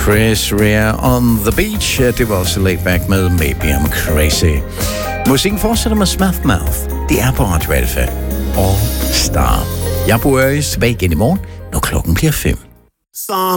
Chris Rea on the beach. Det var også laid back med Maybe I'm Crazy. Musikken fortsætter med Smash Mouth. Det er på Radio Alpha. All Star. Jeg bor tilbage igen i morgen, når klokken bliver 5.